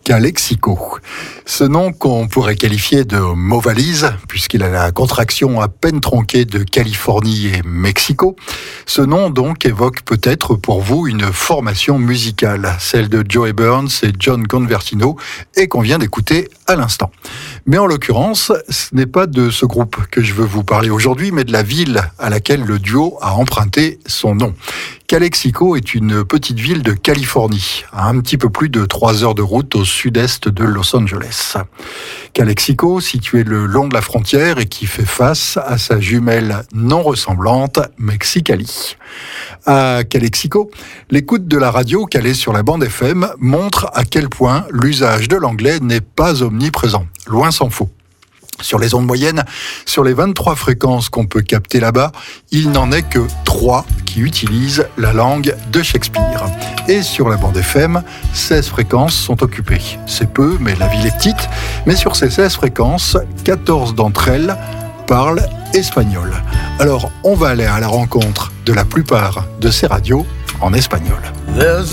Calexico. Ce nom qu'on pourrait qualifier de mot valise, puisqu'il a la contraction à peine tronquée de Californie et Mexico. Ce nom donc évoque peut-être pour vous une formation musicale, celle de Joey Burns et John Convertino, et qu'on vient d'écouter à l'instant. Mais en l'occurrence, ce n'est pas de ce groupe que je veux vous parler aujourd'hui, mais de la ville à laquelle le duo a emprunté son nom. Calexico est une petite ville de Californie, à un petit peu plus de 3 heures de route au sud-est de Los Angeles. Calexico, situé le long de la frontière et qui fait face à sa jumelle non ressemblante, Mexicali. À Calexico, l'écoute de la radio calée sur la bande FM montre à quel point l'usage de l'anglais n'est pas omniprésent, loin s'en faut. Sur les ondes moyennes, sur les 23 fréquences qu'on peut capter là-bas, il n'en est que 3 qui utilisent la langue de Shakespeare. Et sur la bande FM, 16 fréquences sont occupées. C'est peu, mais la ville est petite. Mais sur ces 16 fréquences, 14 d'entre elles parlent espagnol. Alors, on va aller à la rencontre de la plupart de ces radios en espagnol.